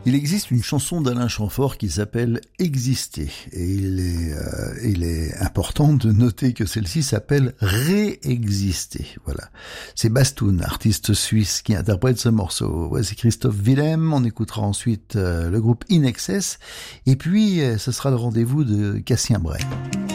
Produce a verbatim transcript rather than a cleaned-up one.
Il existe une chanson d'Alain Chamfort qui s'appelle « Exister » et il est, euh, il est important de noter que celle-ci s'appelle « Réexister ». Voilà. C'est Bastoun, artiste suisse, qui interprète ce morceau. Voici Christophe Willem, on écoutera ensuite euh, le groupe In Excess et puis euh, ce sera le rendez-vous de Cassien Bray.